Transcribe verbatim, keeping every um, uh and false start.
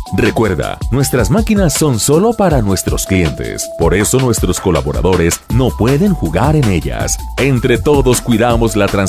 Recuerda, nuestras máquinas son solo para nuestros clientes. Por eso nuestros colaboradores no pueden jugar en ellas. Entre todos cuidamos la transparencia